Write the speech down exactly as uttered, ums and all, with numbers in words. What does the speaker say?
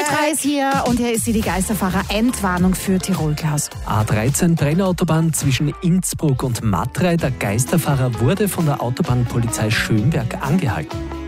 drei ist hier und hier ist sie, die Geisterfahrer-Endwarnung für Tirol, Klaus. A dreizehn Brennautobahn zwischen Innsbruck und Matrei. Der Geisterfahrer wurde von der Autobahnpolizei Schönberg angehalten.